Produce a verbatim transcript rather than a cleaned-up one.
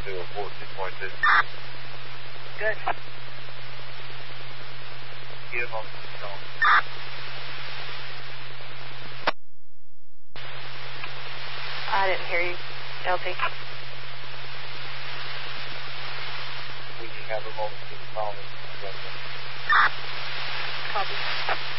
to a fourteen point two. Good. Get him on the phone. I didn't hear you, L T. We can have a moment to the phone. Copy.